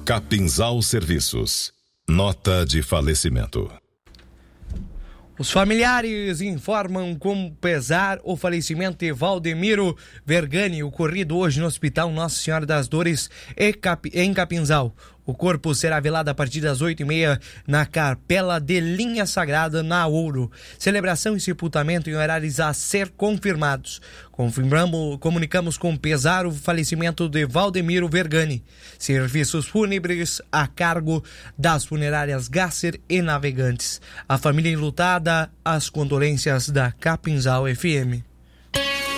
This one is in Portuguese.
Capinzal Serviços. Nota de falecimento. Os familiares informam com pesar o falecimento de Valdemiro Vergani, ocorrido hoje no Hospital Nossa Senhora das Dores, em Capinzal. O corpo será velado a partir das 8h30 na Capela de Linha Sagrada, na Ouro. Celebração e sepultamento em horários a ser confirmados. Comunicamos com pesar o falecimento de Valdemiro Vergani. Serviços fúnebres a cargo das funerárias Gasser e Navegantes. A família enlutada, as condolências da Capinzal FM.